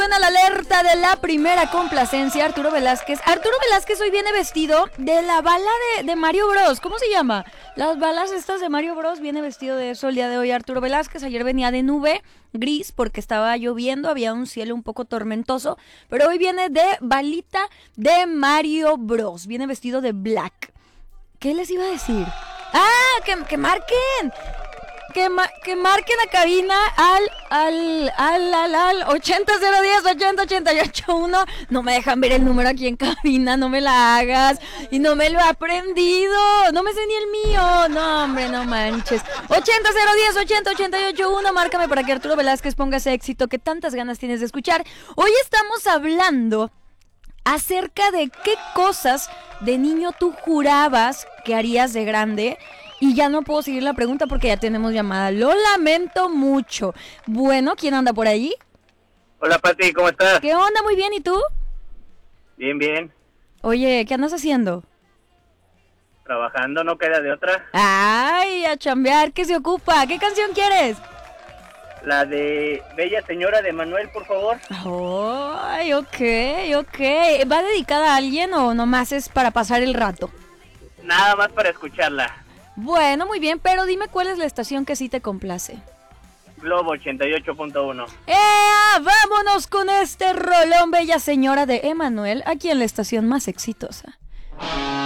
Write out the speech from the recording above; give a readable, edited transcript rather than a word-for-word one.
suena la alerta de la primera complacencia. Arturo Velázquez hoy viene vestido de la bala de Mario Bros. ¿Cómo se llama? Las balas estas de Mario Bros. Viene vestido de eso el día de hoy Arturo Velázquez. Ayer venía de nube gris porque estaba lloviendo, había un cielo un poco tormentoso, pero hoy viene de balita de Mario Bros. Viene vestido de black. ¿Qué les iba a decir? ¡Ah! ¡Que marquen! Que marquen a cabina al 80-010-80-88-1. No me dejan ver el número aquí en cabina, no me la hagas. Y no me lo he aprendido. No me sé ni el mío. No, hombre, no manches. 80-010-80-88-1. Márcame para que Arturo Velázquez ponga ese éxito que tantas ganas tienes de escuchar. Hoy estamos hablando acerca de qué cosas de niño tú jurabas que harías de grande. Y ya no puedo seguir la pregunta porque ya tenemos llamada. Lo lamento mucho. Bueno, ¿quién anda por ahí? Hola, Pati, ¿cómo estás? ¿Qué onda? Muy bien, ¿y tú? Bien, bien. Oye, ¿qué andas haciendo? Trabajando, no queda de otra. Ay, a chambear, ¿qué se ocupa? ¿Qué canción quieres? La de Bella Señora de Manuel, por favor. Ay, ok. ¿Va dedicada a alguien o nomás es para pasar el rato? Nada más para escucharla. Bueno, muy bien, pero dime cuál es la estación que sí te complace. Globo 88.1. Vámonos con este rolón, Bella Señora de Emanuel, aquí en la estación más exitosa.